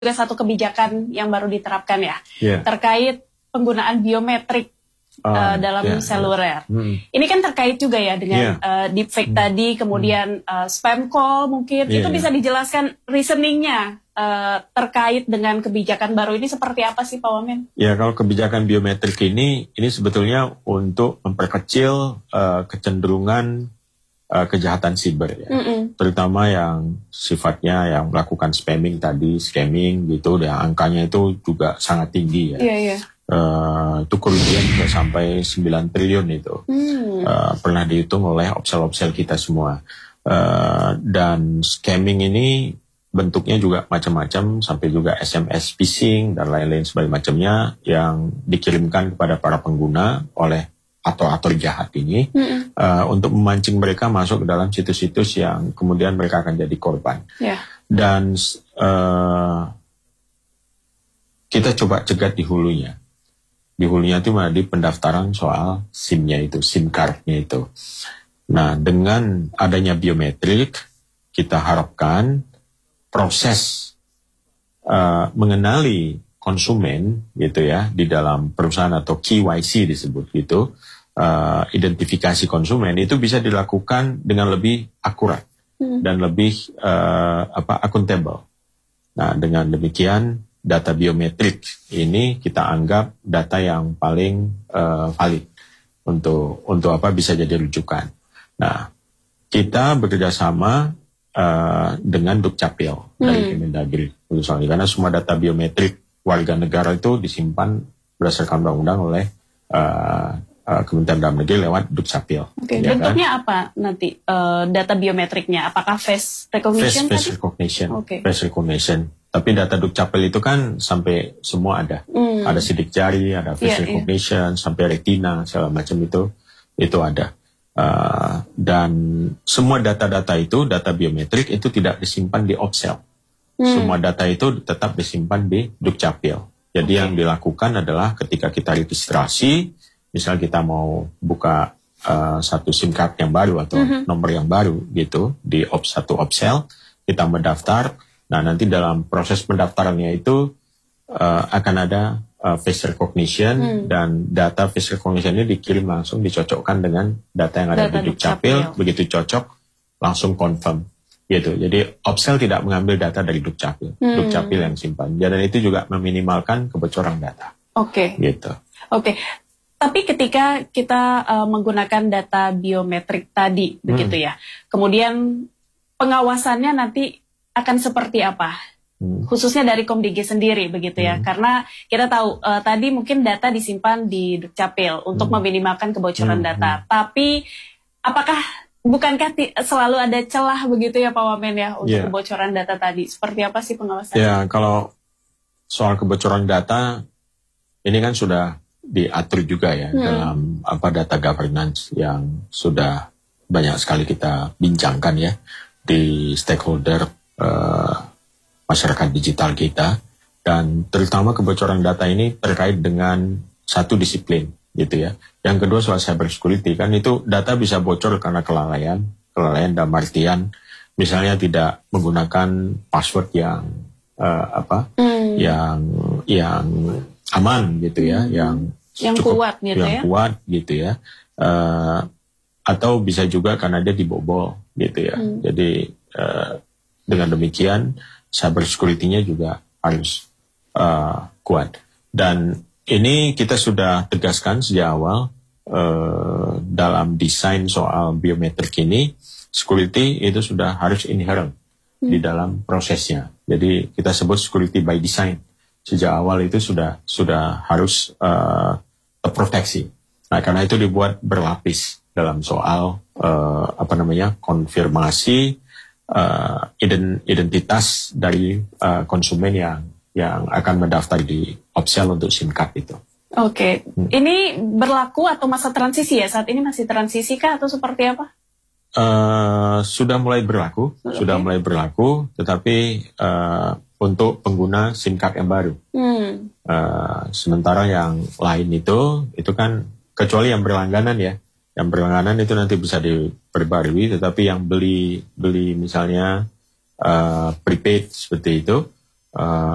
juga satu kebijakan yang baru diterapkan ya, terkait penggunaan biometrik dalam seluler. Ini kan terkait juga ya dengan deepfake tadi, kemudian spam call mungkin, itu bisa dijelaskan reasoningnya terkait dengan kebijakan baru ini seperti apa sih Pak Wamen? Ya, kalau kebijakan biometrik ini sebetulnya untuk memperkecil kecenderungan kejahatan siber ya, terutama yang sifatnya yang melakukan spamming tadi, scamming gitu, dan angkanya itu juga sangat tinggi ya. Itu kerugian juga sampai 9 triliun itu pernah dihitung oleh opsel-opsel kita semua. Dan scamming ini bentuknya juga macam-macam, sampai juga SMS phishing dan lain-lain sebagainya macamnya yang dikirimkan kepada para pengguna oleh aktor jahat ini untuk memancing mereka masuk ke dalam situs-situs yang kemudian mereka akan jadi korban. Dan kita coba cegat di hulunya. Di hulunya itu di pendaftaran soal SIM-nya itu, SIM card-nya itu. Nah, dengan adanya biometrik, kita harapkan proses mengenali konsumen gitu ya di dalam perusahaan atau KYC disebut gitu, identifikasi konsumen itu bisa dilakukan dengan lebih akurat dan lebih akuntabel. Nah, dengan demikian data biometrik ini kita anggap data yang paling valid untuk bisa jadi rujukan. Nah, kita bekerjasama dengan Dukcapil dari Kemendagri, karena semua data biometrik warga negara itu disimpan berdasarkan undang-undang oleh Kementerian Dalam Negeri lewat Dukcapil. Ya, bentuknya kan? Apa nanti data biometriknya? Apakah face recognition? Face recognition. Face recognition. Tapi data Dukcapil itu kan sampai semua ada. Ada sidik jari, ada face recognition, sampai retina, segala macam itu ada. Dan semua data-data itu, data biometrik itu tidak disimpan di Opsel. Semua data itu tetap disimpan di Dukcapil. Jadi yang dilakukan adalah ketika kita registrasi, misal kita mau buka satu SIM card yang baru atau nomor yang baru gitu di satu Opsel, kita mendaftar. Nah, nanti dalam proses pendaftarannya itu akan ada face recognition, dan data face recognition ini dikirim langsung, dicocokkan dengan data yang ada di Dukcapil. Begitu cocok, langsung confirm gitu. Jadi Opsel tidak mengambil data dari Dukcapil, Dukcapil yang simpan. Dan itu juga meminimalkan kebocoran data. Gitu. Tapi ketika kita menggunakan data biometrik tadi, begitu ya, kemudian pengawasannya nanti akan seperti apa? Khususnya dari Komdigi sendiri begitu ya, karena kita tahu tadi mungkin data disimpan di Dukcapil untuk meminimalkan kebocoran data, tapi bukankah selalu ada celah begitu ya Pak Wamen ya untuk kebocoran data tadi? Seperti apa sih pengawasannya? Ya, kalau soal kebocoran data ini kan sudah diatur juga ya dalam data governance yang sudah banyak sekali kita bincangkan ya di stakeholder masyarakat digital kita, dan terutama kebocoran data ini terkait dengan satu disiplin gitu ya. Yang kedua soal cyber security, kan itu data bisa bocor karena kelalaian dalam artian misalnya tidak menggunakan password yang yang aman gitu ya, yang cukup, kuat gitu ya, atau bisa juga karena dia dibobol gitu ya. Jadi dengan demikian cyber security-nya juga harus kuat. Dan ini kita sudah tegaskan sejak awal dalam desain soal biometrik ini, security itu sudah harus inherent di dalam prosesnya. Jadi kita sebut security by design. Sejak awal itu sudah harus terproteksi. Nah, karena itu dibuat berlapis dalam soal konfirmasi identitas dari konsumen yang akan mendaftar di Opsel untuk SIM card itu. Ini berlaku atau masa transisi ya? Saat ini masih transisi kah atau seperti apa? Sudah mulai berlaku, tetapi untuk pengguna SIM card yang baru. Sementara yang lain itu kan kecuali yang berlangganan ya. Yang berlangganan itu nanti bisa diperbarui, tetapi yang beli misalnya prepaid seperti itu